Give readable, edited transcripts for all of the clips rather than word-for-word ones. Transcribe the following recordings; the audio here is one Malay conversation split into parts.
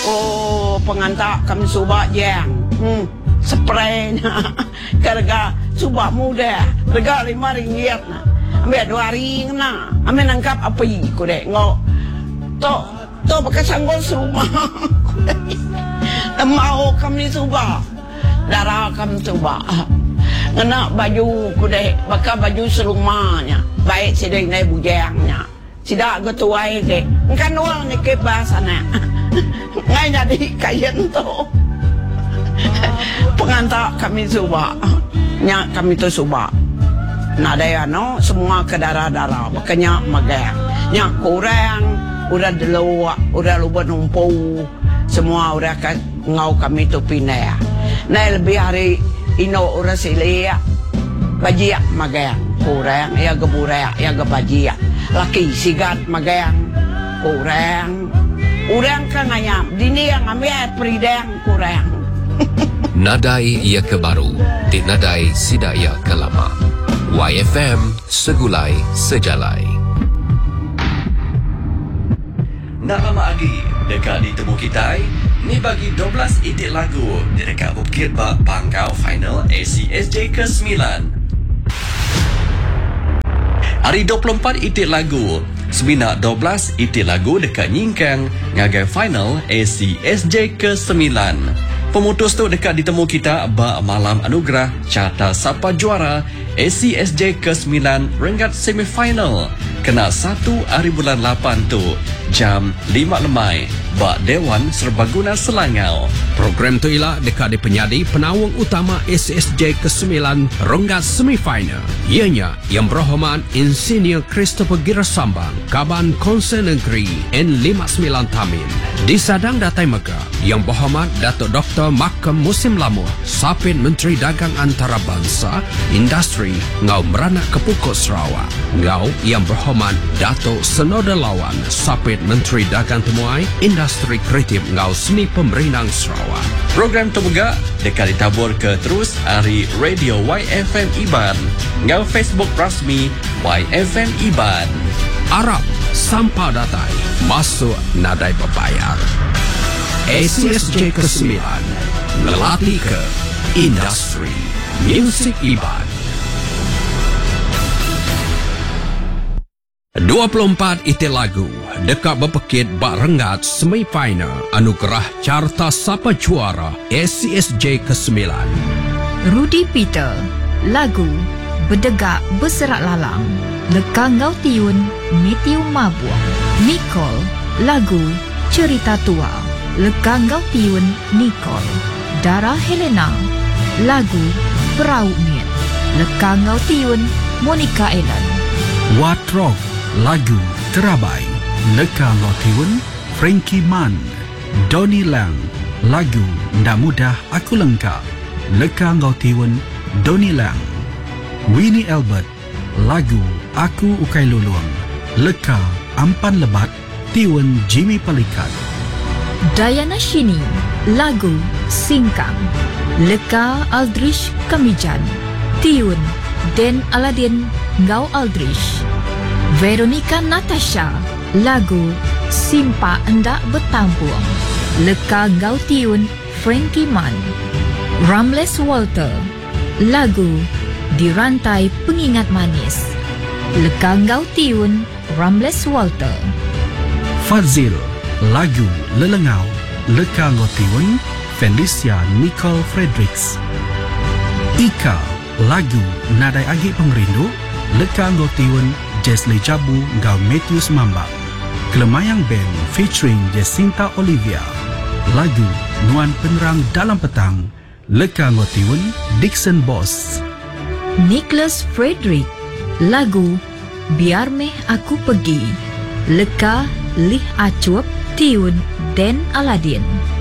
pengantar kami subak jang. Spraynya harga subak muda, harga RM5 na. Ambil 2 ring na. Ambil nangkap apa ku dek ngok. To bekas sanggol rumah. Mau kami subak. Darah kami subak. Ngena baju ku dek, bakal baju serumahnya. Baik sidai naik bujangnya. Sidak ketuai dek. Kan uang ni ke bahasana. Ngai jadi kain tu. Pengantar kami subak. Nya kami tu subak. Nadaya no semua ke darah-darah. Makanya magang. Nya kurang. Udah dulu. Udah lupa numpu. Semua udah ngau kami tu pindah. Nah lebih hari ino udah silia. Bajiak magang. Kurang. Ya geburak. Ya gebajiak. Laki sigat magang. Kurang. Urang kan ngayam. Dini yang ambil peridang kurang. Nadai ia ke baru, di nadai sida ia ke lama. YFM, segulai sejalai. Nak lama lagi, dekat ditemu kita, ni bagi 12 idit lagu di dekat Bukit Bak Pangkau Final ACSJ ke-9. Hari 24 idit lagu, Semina 12 idit lagu dekat Nyingkang, ngagai final ACSJ ke-9. Pemutus tu dekat ditemu kita bak malam anugerah carta siapa juara ACSJ ke-9 Rengat semifinal. Kena 1 hari bulan 8 tu jam 5 lemai bak Dewan Serbaguna Selangau. Program tu ialah dekat di penyadi penawang utama ACSJ ke-9 Rengat semifinal. Ianya yang berhormat Insinyur Christopher Girasambang, Kaban Konsen Negeri N59 Tamin. Disadang Datai Mega yang berhormat Datuk Dr. Makam Musim Lamuh, Sapit Menteri Dagang Antarabangsa, Industri Ngau Meranak Kepukut Sarawak. Ngau yang berhormat Datuk Senoda Lawan, Sapit Menteri Dagang Temuai, Industri Kreatif Ngau Seni Pemerintah Sarawak. Program temuga dekat ditabur ke terus hari Radio YFM Iban, ngau Facebook rasmi YFM Iban. Arab sampah datai masuk nadai berbayar. ACSJ ke-9 ngelatih ke industri musik Iban. 24 itil lagu dekat berpekit bak Rengat semifinal anugerah carta siapa juara ACSJ ke-9. Rudy Peter, lagu Berdegak Berserak Lalang, Leka Ngau Tiun Metiu Mabuang. Nicole, lagu Cerita Tua, Leka Ngau Tiun Nicole. Dara Helena, lagu Perahu Miet, Leka Ngau Tiun Monica Ellen. Watrok, lagu Terabai, Leka Ngau Tiun Frankie Man. Donnie Lang, lagu Ndak Mudah Aku Lengkap, Leka Ngau Tiun Donnie Lang. Winnie Albert, lagu Aku Ukai Luluang, Leka Ampan Lebat Tiun Jimmy Palikat. Diana Shini, lagu Singkang, Leka Aldrich Kamijan, Tiun Den Aladin Ngau Aldrich. Veronica Natasha, lagu Simpa Endak Bertampuang, Leka Ngau Tiun Frankie Man. Ramles Walter, lagu Dirantai Pengingat Manis, Leka Ngau Tiun Ramles Walter. Fazil, lagu Lelengau, Leka Ngau Tiun Felicia Nicole Fredericks. Ika, lagu Nadai Agi Pengrindu, Leka Ngau Tiun Jesli Jabu Ngau Matthews Mambak. Kelemayang Band featuring Jacinta Olivia, lagu Nuan Penerang Dalam Petang, Leka Ngau Tiun Dixon Boss. Nicholas Frederick, lagu Biar Meh Aku Pergi, Leka Lih Acuap Tiun Den Aladin.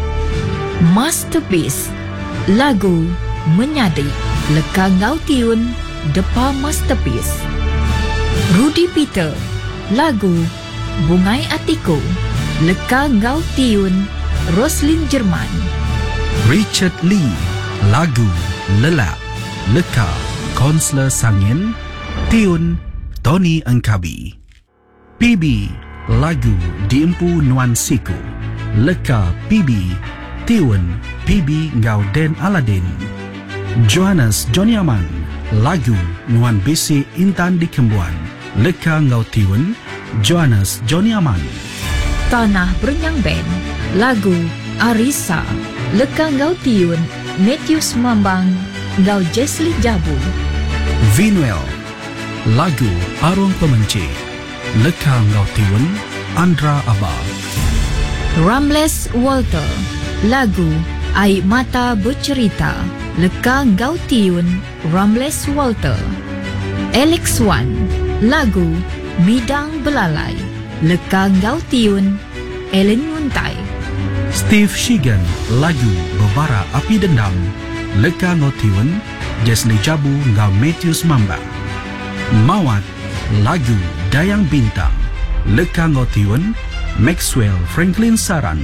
Masterpiece, lagu Menyadi, Leka Ngau Tiun Depa Masterpiece. Rudy Peter, lagu Bungai Atiku, Leka Ngau Tiun Roslyn Jerman. Richard Lee, lagu Lelap, Leka Konsler Sangin Tiun Tony Engkabi. PB, lagu Diempu Nuan Siku, Leka PB Tiun PB Ngau Den Aladin. Johannes Joniaman lagu Nuan BC Intan di Kembuan. Leka Ngau Tiun Johannes Joniaman. Tanah Berenyang Band lagu Arisa. Leka Ngau Tiun Matthews Mambang Ngau Jesli Jabu. Vinuel lagu Arung Pemenci. Leka Ngau Tiun Andra Abah. Ramles Walter lagu Air Mata Bercerita. Leka Ngau Tiun Ramles Walter. Alex Wan lagu Midang Belalai. Leka Ngau Tiun Ellen Nguntai. Steve Shigan lagu Bebara Api Dendam. Leka Ngau Tiun Jesli Jabu Ngau Matthews Mamba. Mawat lagu Dayang Bintang. Leka Ngau Tiun Maxwell Franklin Saran.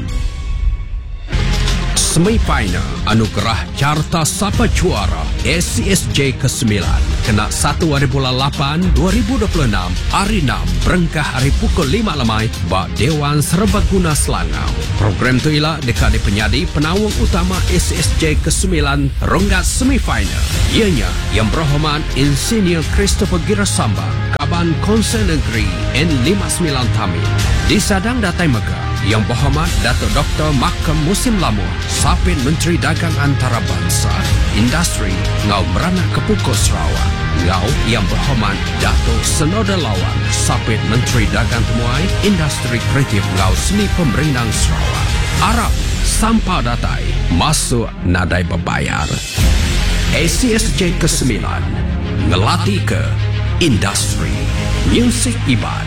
Semifinal Anugerah Carta Sapa Juara SCSJ ke-9 kena 1 hari bulan 8 2026 hari 6 berengkah hari pukul 5 lemai bak Dewan Serbaguna Selangau. Program tu ialah dekat penyadi penawang utama SCSJ ke-9 ronggat semifinal. Ianya Yang Berhormat Insinyur Christopher Girasambang Kaban Konsen Negeri N59 Tamil. Disadang Datai Megah Yang Berhormat Datuk Dr. Makam Musim Lamu Sapit Menteri Dagang Antarabangsa Industri Ngau Merana Kepukul Sarawak. Ngau Yang Berhormat Datuk Senoda Lawan Sapit Menteri Dagang Temuai Industri Kreatif Ngau Seni Pemerintahan Sarawak. Arab Sampah Datai masuk nadai berbayar. ACSJ ke-9 ngelatih ke industri muzik ibad.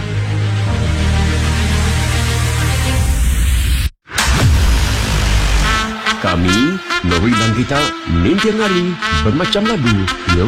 Kami, Nori dan kita, mimpi hari bermacam lagu